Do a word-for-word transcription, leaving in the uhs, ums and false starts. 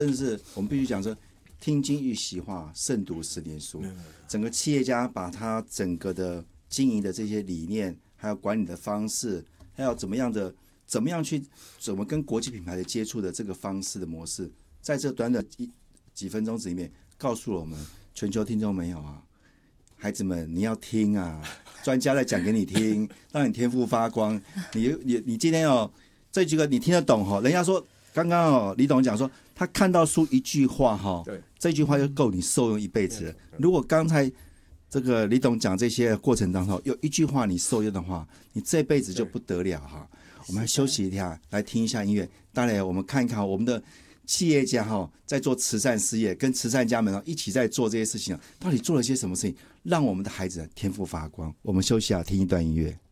真的是我们必须讲说，听经一席话，胜读十年书。整个企业家把他整个的经营的这些理念，还有管理的方式，还有怎么样的怎么样去怎么跟国际品牌的接触的这个方式的模式，在这短短一几分钟里面，告诉了我们全球听众朋友啊，孩子们你要听啊，专家在讲给你听，让你天赋发光。你你你今天哦，这几个你听得懂哈、哦？人家说刚刚哦，李董讲说他看到书一句话哈、哦，这句话就够你受用一辈子了。如果刚才这个李董讲这些过程当中有一句话你受用的话，你这辈子就不得了哈。我们休息一下，来听一下音乐。当然，我们看一看我们的企业家哈，在做慈善事业，跟慈善家们一起在做这些事情，到底做了些什么事情，让我们的孩子天赋发光。我们休息啊，听一段音乐。